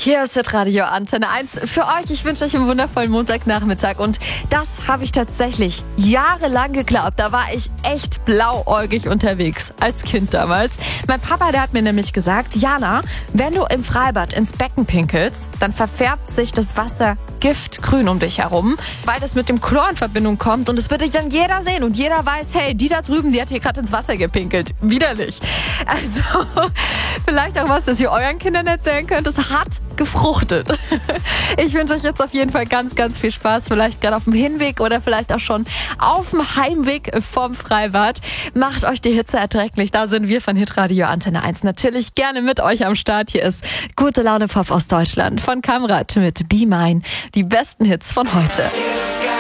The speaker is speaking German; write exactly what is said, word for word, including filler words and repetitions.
Hier ist Hitradio Antenne eins für euch. Ich wünsche euch einen wundervollen Montagnachmittag und das habe ich tatsächlich jahrelang geglaubt. Da war ich echt blauäugig unterwegs als Kind damals. Mein Papa, der hat mir nämlich gesagt, Jana, wenn du im Freibad ins Becken pinkelst, dann verfärbt sich das Wasser giftgrün um dich herum, weil das mit dem Chlor in Verbindung kommt und es wird dann jeder sehen und jeder weiß, hey, die da drüben, die hat hier gerade ins Wasser gepinkelt. Widerlich. Also vielleicht auch was, das ihr euren Kindern erzählen könnt. Es hat gefruchtet. Ich wünsche euch jetzt auf jeden Fall ganz, ganz viel Spaß. Vielleicht gerade auf dem Hinweg oder vielleicht auch schon auf dem Heimweg vom Freibad. Macht euch die Hitze erträglich. Da sind wir von Hitradio Antenne eins natürlich gerne mit euch am Start. Hier ist Gute Laune Pop aus Deutschland von Kamrat mit Be Mine. Die besten Hits von heute.